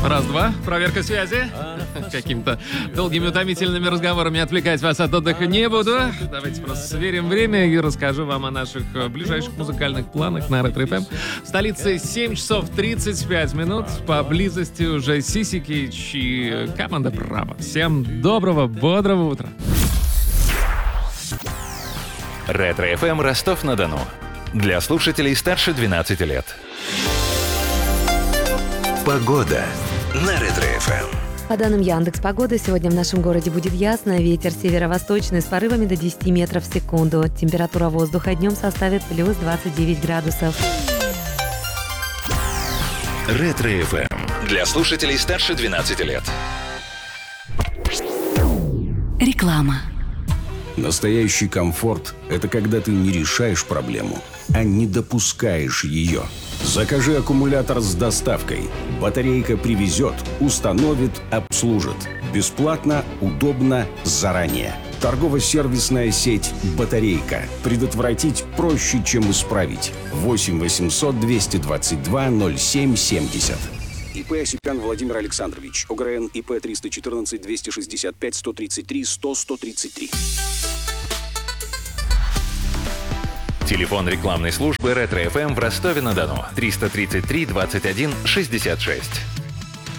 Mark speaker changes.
Speaker 1: Раз-два. Проверка связи. Какими-то долгими утомительными разговорами отвлекать вас от отдыха не буду. Давайте просто сверим время и расскажу вам о наших ближайших музыкальных планах на Ретро FM. В столице 7 часов 35 минут. Поблизости уже Сиси Кейдж и команда Браво. Всем доброго, бодрого утра.
Speaker 2: Ретро FM Ростов-на-Дону. Для слушателей старше 12 лет. Погода на Ретро FM.
Speaker 3: По данным Яндекс.Погоды, сегодня в нашем городе будет ясно. Ветер северо-восточный с порывами до 10 метров в секунду. Температура воздуха днем составит плюс 29 градусов.
Speaker 2: Ретро FM. Для слушателей старше 12 лет.
Speaker 3: Реклама.
Speaker 4: Настоящий комфорт – это когда ты не решаешь проблему, а не допускаешь ее. Закажи аккумулятор с доставкой. Батарейка привезет, установит, обслужит. Бесплатно, удобно, заранее. Торгово-сервисная сеть «Батарейка». Предотвратить проще, чем исправить. 8 800 222 0770. ИП Осипян Владимир Александрович. ОГРН ИП 314 265 133 100 133.
Speaker 2: Телефон рекламной службы Ретро FM в Ростове-на-Дону. 333 21 66.